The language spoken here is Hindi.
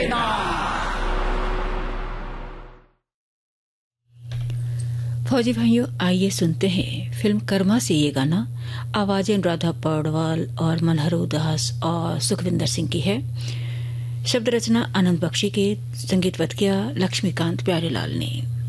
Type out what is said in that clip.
फौजी भाइयों, आइए सुनते हैं फिल्म कर्मा से ये गाना। आवाजें राधा पौडवाल और मनहर दास और सुखविंदर सिंह की है। शब्द रचना आनंद बख्शी के, संगीतवत किया लक्ष्मीकांत प्यारेलाल ने।